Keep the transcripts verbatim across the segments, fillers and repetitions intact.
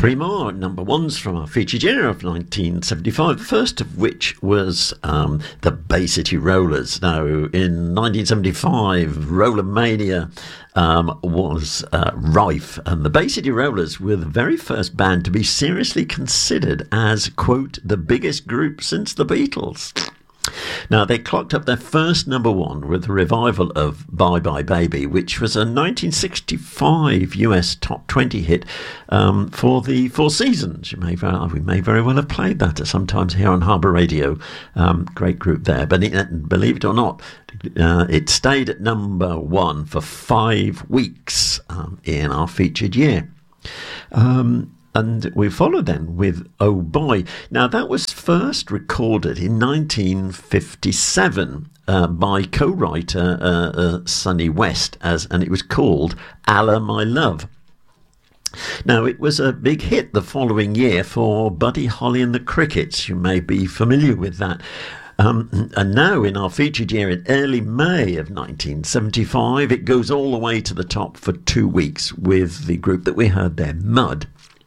Three more number ones from our featured year of nineteen seventy-five, the first of which was um, the Bay City Rollers. Now, in nineteen seventy-five, Roller Mania um, was uh, rife, and the Bay City Rollers were the very first band to be seriously considered as, quote, the biggest group since the Beatles. Now, they clocked up their first number one with the revival of Bye Bye Baby, which was a nineteen sixty-five U S top twenty hit um, for the Four Seasons. You may very, we may very well have played that sometimes here on Harbour Radio. Um, great group there. But it, believe it or not, uh, it stayed at number one for five weeks um, in our featured year. Um And we followed then with Oh Boy. Now, that was first recorded in nineteen fifty-seven uh, by co-writer uh, uh, Sonny West, as, and it was called Allah My Love. Now, it was a big hit the following year for Buddy Holly and the Crickets. You may be familiar with that. Um, and now in our featured year in early May of nineteen seventy-five, it goes all the way to the top for two weeks with the group that we heard there, Mud.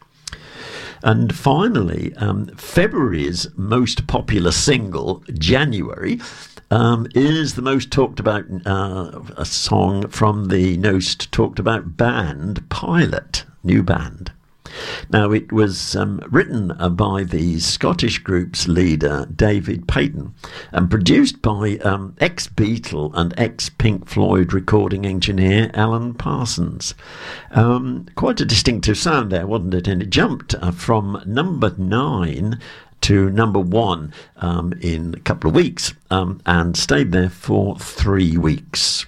And finally, um, February's most popular single, January, um, is the most talked about uh, a song from the most talked about band, Pilot, new band. Now, it was um, written uh, by the Scottish group's leader, David Payton, and produced by um, ex-Beatle and ex-Pink Floyd recording engineer Alan Parsons. Um, quite a distinctive sound there, wasn't it? And it jumped uh, from number nine to number one um, in a couple of weeks um, and stayed there for three weeks.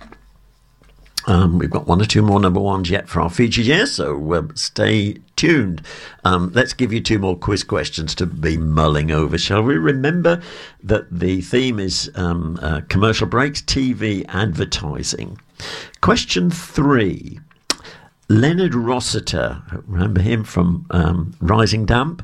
Um, we've got one or two more number ones yet for our featured year, so uh, stay tuned. Um, let's give you two more quiz questions to be mulling over, shall we? Remember that the theme is um, uh, commercial breaks, T V advertising. Question three. Leonard Rossiter, remember him from um, Rising Damp?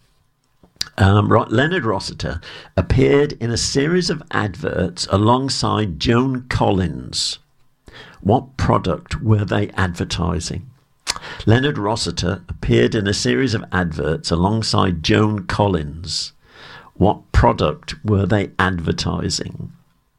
Um, right, Leonard Rossiter appeared in a series of adverts alongside Joan Collins. What product were they advertising? Leonard Rossiter appeared in a series of adverts alongside Joan Collins. What product were they advertising?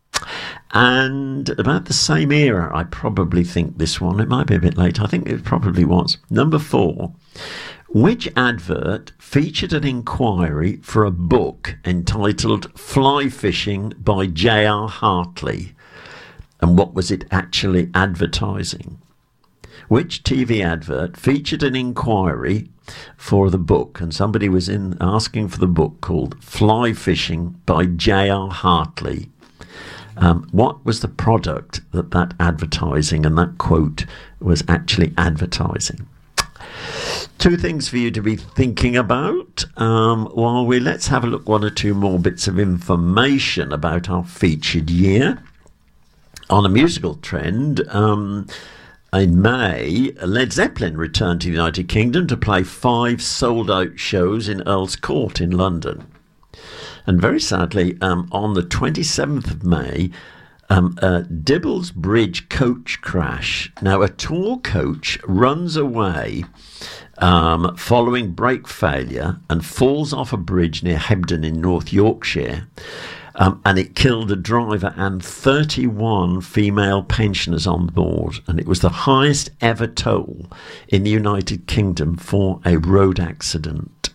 And about the same era, I probably think this one, it might be a bit late, I think it probably was. Number four, which advert featured an inquiry for a book entitled Fly Fishing by J R Hartley? And what was it actually advertising? Which T V advert featured an inquiry for the book, and somebody was in asking for the book called Fly Fishing by J R Hartley? Um, what was the product that that advertising and that quote was actually advertising? Two things for you to be thinking about. Um, while we let's have a look one or two more bits of information about our featured year. On a musical trend, um, in May, Led Zeppelin returned to the United Kingdom to play five sold-out shows in Earl's Court in London. And very sadly, um, on the twenty-seventh of May, um, a Dibbles Bridge coach crash. Now, a tour coach runs away um, following brake failure and falls off a bridge near Hebden in North Yorkshire. Um, and it killed a driver and thirty-one female pensioners on board. And it was the highest ever toll in the United Kingdom for a road accident.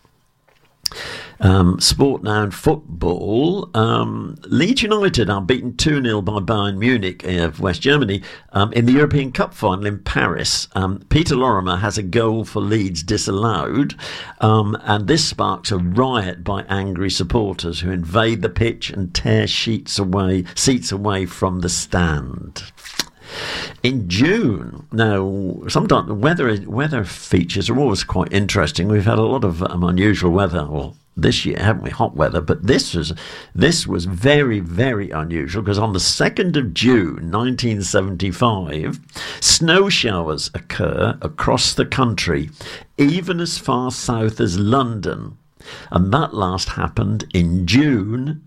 Um, sport now and football. Um, Leeds United are beaten two nil by Bayern Munich of West Germany um, in the European Cup final in Paris. Um, Peter Lorimer has a goal for Leeds disallowed, um, and this sparks a riot by angry supporters who invade the pitch and tear sheets away, seats away from the stand. In June, now, sometimes weather weather features are always quite interesting. We've had a lot of um, unusual weather, well, this year, haven't we? Hot weather, but this was this was very, very unusual because on the second of June, nineteen seventy-five, snow showers occur across the country, even as far south as London, and that last happened in June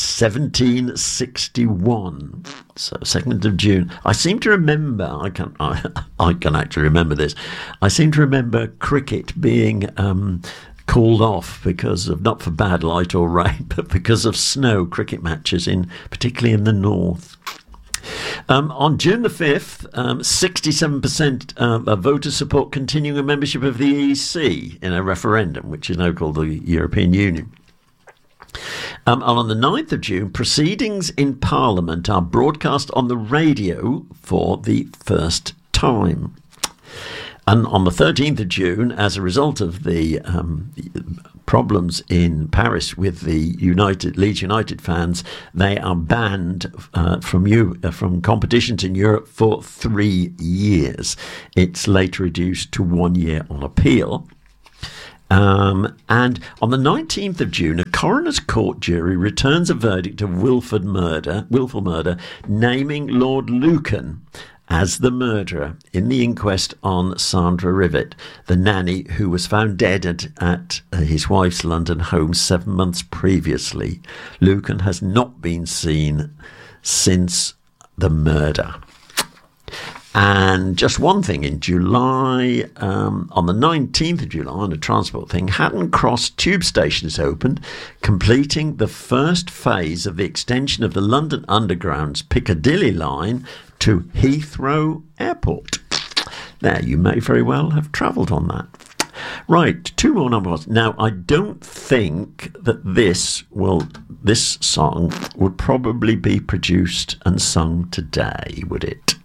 seventeen sixty-one. So second of June. I seem to remember, I can I, I can actually remember this. I seem to remember cricket being um, called off because of, not for bad light or rain, but because of snow, cricket matches, in particularly in the north. Um, on June the fifth, um, sixty-seven percent uh, of voters support continuing a membership of the E E C in a referendum, which is now called the European Union. Um, and on the ninth of June, proceedings in Parliament are broadcast on the radio for the first time. And on the thirteenth of June, as a result of the um, problems in Paris with the United Leeds United fans, they are banned uh, from you uh, from competitions in Europe for three years. It's later reduced to one year on appeal. Um, and on the nineteenth of June, a coroner's court jury returns a verdict of willful murder, willful murder, naming Lord Lucan as the murderer in the inquest on Sandra Rivet, the nanny who was found dead at, at his wife's London home seven months previously. Lucan has not been seen since the murder. And just one thing, in July, um, on the nineteenth of July, on a transport thing, Hatton Cross tube station is opened, completing the first phase of the extension of the London Underground's Piccadilly line to Heathrow Airport. Now, you may very well have travelled on that. Right, two more numbers. Now, I don't think that this will, this song would probably be produced and sung today, would it?